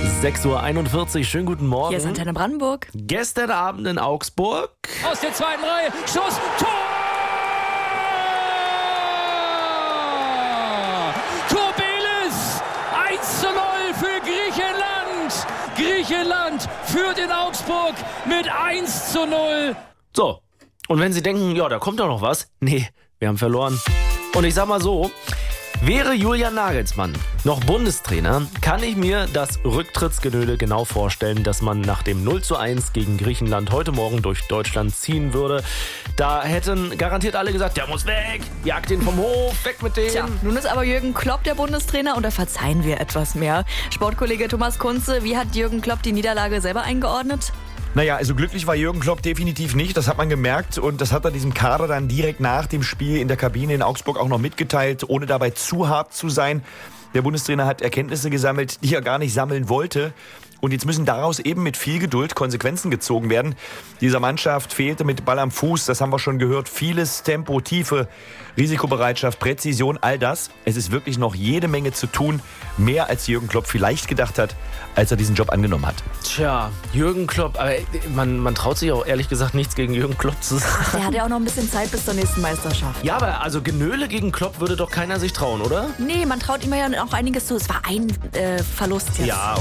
6:41 Uhr, schönen guten Morgen. Hier ist Antenne Brandenburg. Gestern Abend in Augsburg. Aus der zweiten Reihe, Schuss, Tor! Kobelis, 1:0 für Griechenland. Griechenland führt in Augsburg mit 1:0. So, und wenn Sie denken, ja, da kommt doch noch was. Nee, wir haben verloren. Und ich sag mal so, wäre Julian Nagelsmann noch Bundestrainer, kann ich mir das Rücktrittsgenöle genau vorstellen, dass man nach dem 0:1 gegen Griechenland heute Morgen durch Deutschland ziehen würde. Da hätten garantiert alle gesagt, der muss weg, jagt den vom Hof, weg mit dem. Tja, nun ist aber Jürgen Klopp der Bundestrainer und da verzeihen wir etwas mehr. Sportkollege Thomas Kunze, wie hat Jürgen Klopp die Niederlage selber eingeordnet? Naja, also glücklich war Jürgen Klopp definitiv nicht, das hat man gemerkt und das hat er diesem Kader dann direkt nach dem Spiel in der Kabine in Augsburg auch noch mitgeteilt, ohne dabei zu hart zu sein. Der Bundestrainer hat Erkenntnisse gesammelt, die er gar nicht sammeln wollte. Und jetzt müssen daraus eben mit viel Geduld Konsequenzen gezogen werden. Dieser Mannschaft fehlte mit Ball am Fuß, das haben wir schon gehört, vieles Tempo, Tiefe, Risikobereitschaft, Präzision, all das. Es ist wirklich noch jede Menge zu tun, mehr als Jürgen Klopp vielleicht gedacht hat, als er diesen Job angenommen hat. Tja, Jürgen Klopp, aber man traut sich auch ehrlich gesagt nichts gegen Jürgen Klopp zu sagen. Der hat ja auch noch ein bisschen Zeit bis zur nächsten Meisterschaft. Ja, aber also Genöle gegen Klopp würde doch keiner sich trauen, oder? Nee, man traut ihm ja auch einiges zu. Es war ein Verlust jetzt. Ja,